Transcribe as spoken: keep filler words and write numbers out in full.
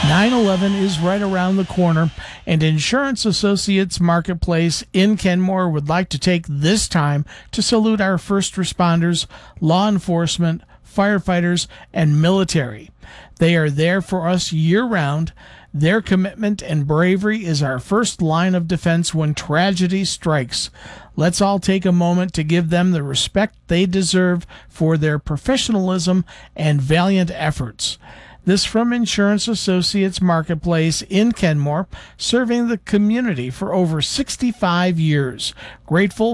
nine eleven is right around the corner, and Insurance Associates Marketplace in Kenmore would like to take this time to salute our first responders, law enforcement, firefighters, and military. They are there for us year-round. Their commitment and bravery is our first line of defense when tragedy strikes. Let's all take a moment to give them the respect they deserve for their professionalism and valiant efforts. This from Insurance Associates Marketplace in Kenmore, serving the community for over sixty-five years. Grateful